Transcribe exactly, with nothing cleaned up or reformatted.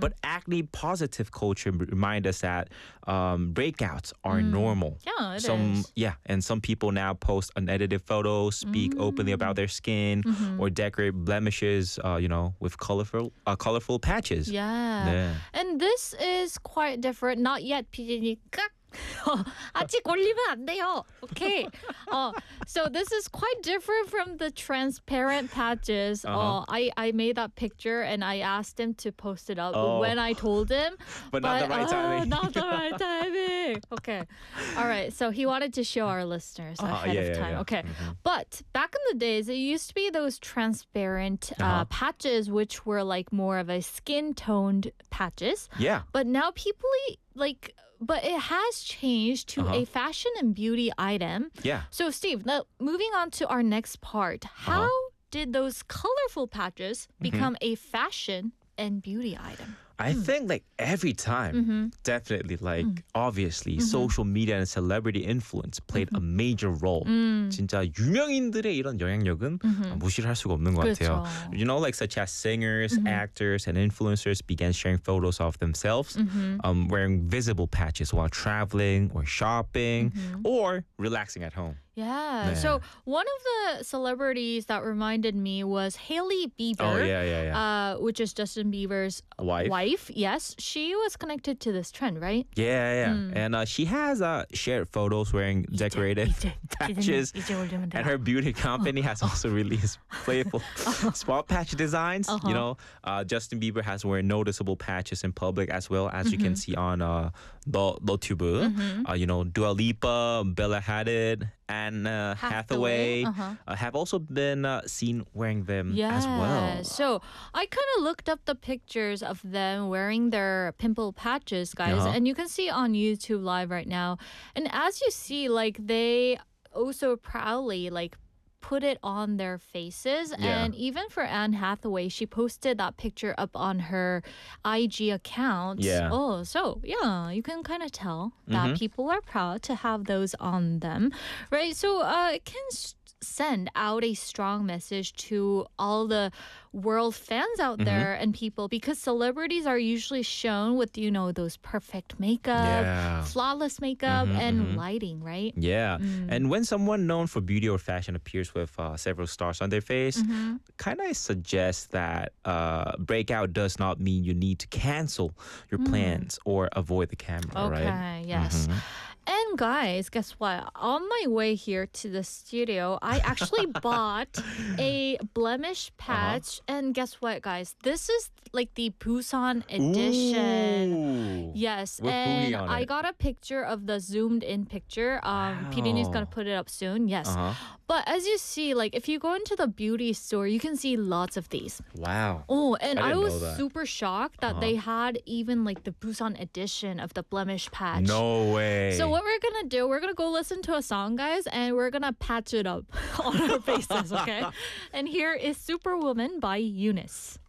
But acne positive culture remind us that um, breakouts are normal. Yeah, it some, is. Yeah, and some people now post unedited photos, speak openly about their skin, or decorate blemishes, uh, you know, with colorful, uh, colorful patches. Yeah. 네. And this is quite different. Not yet, 피디니까. 아직 올리면 안 돼요. Okay. Uh, so this is quite different from the transparent patches. Uh-huh. Uh, I, I made that picture and I asked him to post it up Oh. when I told him. But not the right uh, timing. Not the right timing. Okay. All right. So he wanted to show our listeners Uh, ahead yeah, of yeah, time. yeah. Okay. Mhm. But back in the days, it used to be those transparent uh, Uh-huh. patches, which were like more of a skin toned patches. Yeah. But now people eat, like, but it has changed to Uh-huh. a fashion and beauty item. Yeah. So, Steve, now moving on to our next part, how Uh-huh. did those colorful patches Mm-hmm. become a fashion and beauty item? I think like every time, definitely like obviously social media and celebrity influence played a major role. 진짜 유명인들의 이런 영향력은 어, 무시를 할 수가 없는 것 같아요. 그렇죠. You know, like such as singers, actors, and influencers began sharing photos of themselves um, wearing visible patches while traveling or shopping or relaxing at home. Yeah. 네. So one of the celebrities that reminded me was Hailey Bieber. Oh, yeah, yeah, yeah. Uh, which is Justin Bieber's Wife. wife. Yes. She was connected to this trend, right? Yeah, yeah. And uh, she has uh, shared photos wearing decorated 이제, patches. 이제 올리면 돼요. And her beauty company has also released playful small patch designs. You know, uh, Justin Bieber has worn noticeable patches in public as well, as you can see on uh, the YouTube. Uh, you know, Dua Lipa, Bella Hadid, and uh, Hathaway, Hathaway, uh-huh. uh, have also been uh, seen wearing them as well. So I kind of looked up the pictures of them wearing their pimple patches, guys, Uh-huh. and you can see on YouTube Live right now. And as you see, like they also proudly like put it on their faces. Yeah. And even for Anne Hathaway, she posted that picture up on her I G account. Yeah. Oh, so yeah, you can kind of tell that people are proud to have those on them, right? So uh, it can s- send out a strong message to all the world fans out there and people, because celebrities are usually shown with, you know, those perfect makeup, Yeah. flawless makeup, and lighting, right? Yeah. And when someone known for beauty or fashion appears with uh, several stars on their face, kind of suggests that uh, breakout does not mean you need to cancel your plans or avoid the camera, Okay, right? yes. And guys, guess what? On my way here to the studio, I actually bought a blemish patch. And guess what, guys? This is like the Busan edition. Ooh. Yes, With and booty on I it. got a picture of the zoomed in picture. Um, P D is Wow. gonna put it up soon. Yes, Uh-huh. but as you see, like if you go into the beauty store, you can see lots of these. Wow. Oh, and I I, didn't was know that. Uh-huh. super shocked that they had even like the Busan edition of the blemish patch. No way. So what we're gonna do, we're gonna go listen to a song, guys, and we're gonna patch it up on our faces, okay? And here is Superwoman by Eunice.